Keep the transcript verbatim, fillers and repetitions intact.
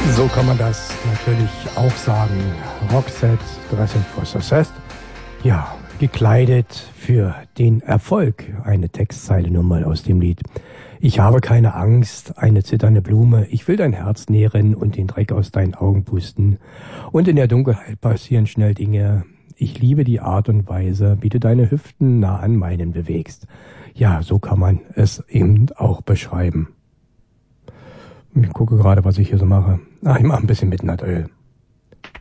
So kann man das natürlich auch sagen. Roxette, Dressing for Success. Ja, gekleidet für den Erfolg. Eine Textzeile nur mal aus dem Lied. Ich habe keine Angst, eine zitternde Blume. Ich will dein Herz nähren und den Dreck aus deinen Augen pusten. Und in der Dunkelheit passieren schnell Dinge. Ich liebe die Art und Weise, wie du deine Hüften nah an meinen bewegst. Ja, so kann man es eben auch beschreiben. Ich gucke gerade, was ich hier so mache. Ah, ich mache ein bisschen Midnight Oil.